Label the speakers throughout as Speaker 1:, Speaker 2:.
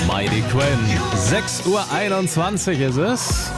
Speaker 1: The Mighty Quinn. 6:21 Uhr ist es.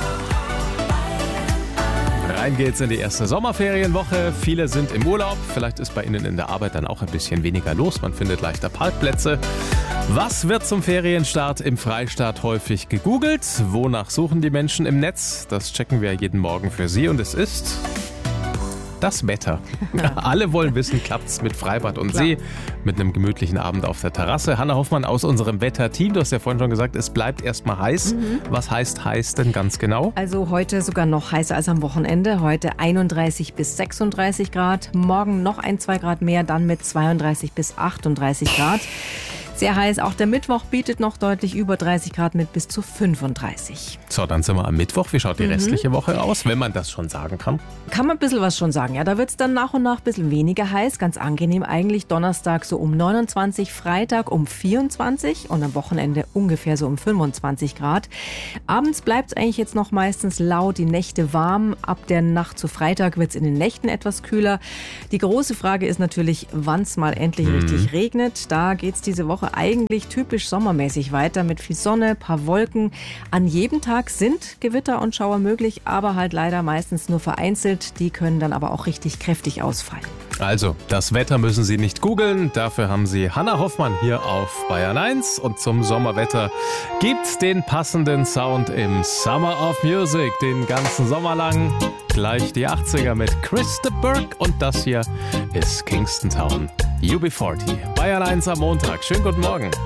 Speaker 1: Rein geht's in die erste Sommerferienwoche. Viele sind im Urlaub. Vielleicht ist bei Ihnen in der Arbeit dann auch ein bisschen weniger los. Man findet leichter Parkplätze. Was wird zum Ferienstart im Freistaat häufig gegoogelt? Wonach suchen die Menschen im Netz? Das checken wir jeden Morgen für Sie und es ist das Wetter. Alle wollen wissen, klappt's mit Freibad und See, mit einem gemütlichen Abend auf der Terrasse. Hanna Hoffmann aus unserem Wetterteam, du hast ja vorhin schon gesagt, es bleibt erstmal heiß. Was heißt heiß denn ganz genau?
Speaker 2: Also heute sogar noch heißer als am Wochenende. Heute 31 bis 36 Grad, morgen noch 1-2 Grad mehr, dann mit 32 bis 38 Grad. Sehr heiß, auch der Mittwoch bietet noch deutlich über 30 Grad mit bis zu 35.
Speaker 1: So, dann sind wir am Mittwoch. Wie schaut die restliche Woche aus, wenn man das schon sagen kann?
Speaker 2: Kann man ein bisschen was schon sagen. Ja, da wird es dann nach und nach ein bisschen weniger heiß. Ganz angenehm eigentlich. Donnerstag so um 29, Freitag um 24 und am Wochenende ungefähr so um 25 Grad. Abends bleibt es eigentlich jetzt noch meistens laut, die Nächte warm. Ab der Nacht zu Freitag wird es in den Nächten etwas kühler. Die große Frage ist natürlich, wann es mal endlich richtig regnet. Da geht es diese Woche eigentlich typisch sommermäßig weiter mit viel Sonne, paar Wolken. An jedem Tag sind Gewitter und Schauer möglich, aber halt leider meistens nur vereinzelt. Die können dann aber auch richtig kräftig ausfallen.
Speaker 1: Also, das Wetter müssen Sie nicht googeln. Dafür haben Sie Hanna Hoffmann hier auf Bayern 1. Und zum Sommerwetter gibt's den passenden Sound im Summer of Music. Den ganzen Sommer lang. Gleich die 80er mit Chris de Burgh. Und das hier ist Kingston Town. UB40. Bayern 1 am Montag. Schönen guten Morgen.